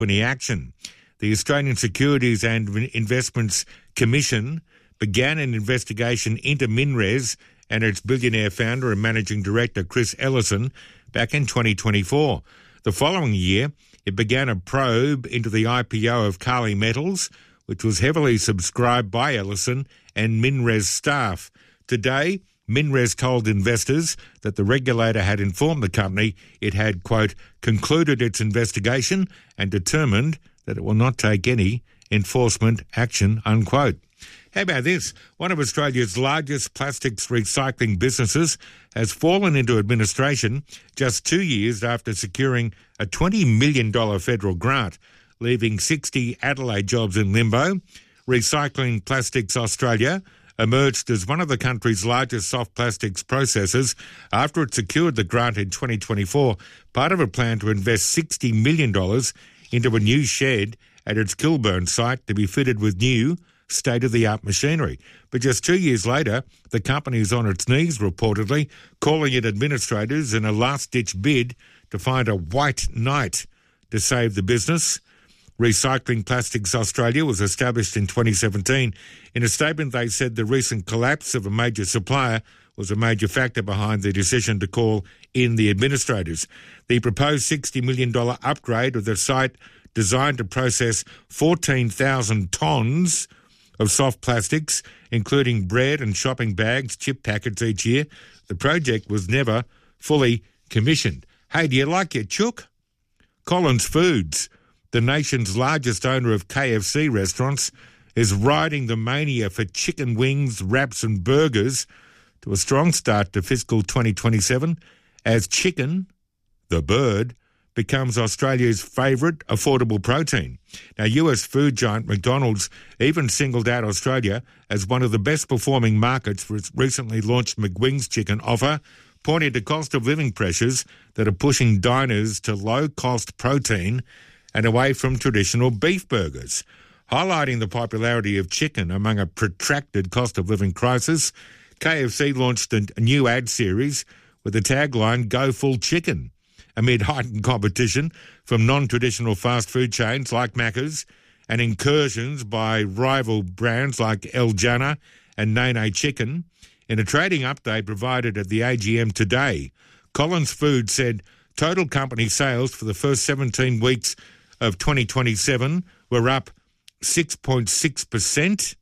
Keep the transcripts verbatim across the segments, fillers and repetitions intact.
Any action. The Australian Securities and Investments Commission began an investigation into MinRes and its billionaire founder and managing director Chris Ellison back in twenty twenty-four. The following year, it began a probe into the I P O of Kali Metals, which was heavily subscribed by Ellison and MinRes staff. Today, MinRes told investors that the regulator had informed the company it had, quote, concluded its investigation and determined that it will not take any enforcement action, unquote. How about this? One of Australia's largest plastics recycling businesses has fallen into administration just two years after securing a twenty million dollars federal grant, leaving sixty Adelaide jobs in limbo. Recycling Plastics Australia emerged as one of the country's largest soft plastics processors after it secured the grant in twenty twenty-four, part of a plan to invest sixty million dollars into a new shed at its Kilburn site to be fitted with new state-of-the-art machinery. But just two years later, the company is on its knees, reportedly, calling in administrators in a last-ditch bid to find a white knight to save the business. Recycling Plastics Australia was established in twenty seventeen. In a statement, they said the recent collapse of a major supplier was a major factor behind the decision to call in the administrators. The proposed sixty million dollars upgrade of the site, designed to process fourteen thousand tonnes of soft plastics, including bread and shopping bags, chip packets each year. The project was never fully commissioned. Hey, do you like your chook? Collins Foods, the nation's largest owner of K F C restaurants, is riding the mania for chicken wings, wraps and burgers to a strong start to fiscal twenty twenty-seven as chicken, the bird, becomes Australia's favourite affordable protein. Now, U S food giant McDonald's even singled out Australia as one of the best performing markets for its recently launched McWings chicken offer, pointing to cost of living pressures that are pushing diners to low-cost protein and away from traditional beef burgers. Highlighting the popularity of chicken among a protracted cost of living crisis, K F C launched a new ad series with the tagline, Go Full Chicken, amid heightened competition from non-traditional fast food chains like Macca's and incursions by rival brands like El Jannah and Nene Chicken. In a trading update provided at the A G M today, Collins Foods said total company sales for the first seventeen weeks of twenty twenty-seven were up six point six percent,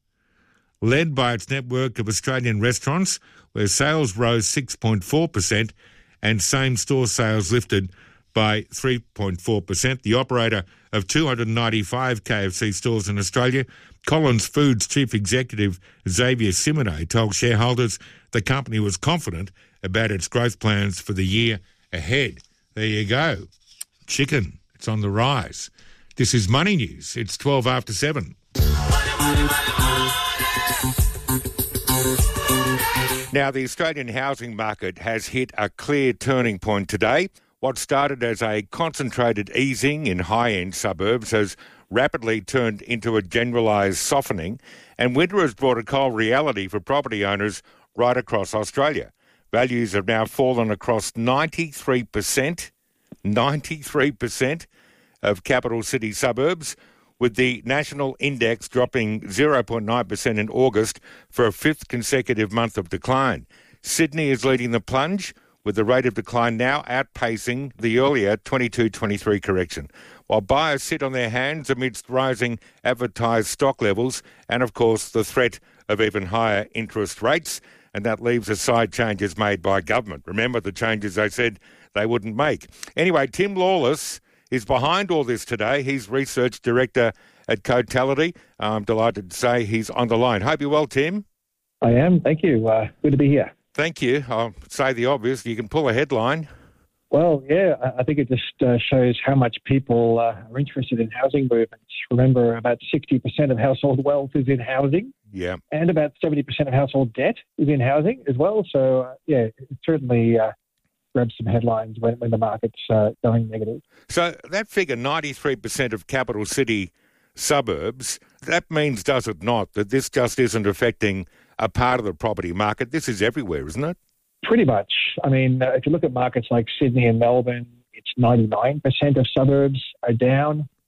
led by its network of Australian restaurants, where sales rose six point four percent and same-store sales lifted by three point four percent. The operator of two hundred ninety-five K F C stores in Australia, Collins Foods Chief Executive Xavier Simonet, told shareholders the company was confident about its growth plans for the year ahead. There you go. Chicken, it's on the rise. This is Money News. It's twelve after seven. Now, the Australian housing market has hit a clear turning point today. What started as a concentrated easing in high-end suburbs has rapidly turned into a generalised softening, and winter has brought a cold reality for property owners right across Australia. Values have now fallen across ninety-three percent, ninety-three percent of capital city suburbs, with the national index dropping zero point nine percent in August for a fifth consecutive month of decline. Sydney is leading the plunge, with the rate of decline now outpacing the earlier twenty-two twenty-three correction, while buyers sit on their hands amidst rising advertised stock levels and, of course, the threat of even higher interest rates, and that leaves aside changes made by government. Remember the changes they said they wouldn't make. Anyway, Tim Lawless is behind all this today. He's Research Director at Cotality. I'm delighted to say he's on the line. Hope you're well, Tim. I am, thank you. Uh, good to be here. Thank you. I'll say the obvious. You can pull a headline. Well, yeah, I think it just uh, shows how much people uh, are interested in housing movements. Remember, about sixty percent of household wealth is in housing. Yeah. And about seventy percent of household debt is in housing as well. So, uh, yeah, it certainly uh, grabs some headlines when, when the market's uh, going negative. So that figure, ninety-three percent of capital city suburbs, that means, does it not, that this just isn't affecting a part of the property market? This is everywhere, isn't it? Pretty much. I mean, uh, if you look at markets like Sydney and Melbourne, it's ninety-nine percent of suburbs are down.